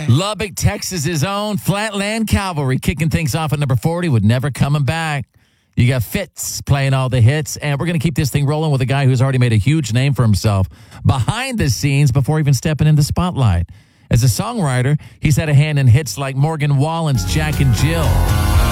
Lubbock, Texas's own Flatland Cavalry kicking things off at number 40 with Never Coming Back. You got Fitz playing all the hits, and we're going to keep this thing rolling with a guy who's already made a huge name for himself behind the scenes before even stepping in the spotlight. As a songwriter, he's had a hand in hits like Morgan Wallen's Jack and Jill,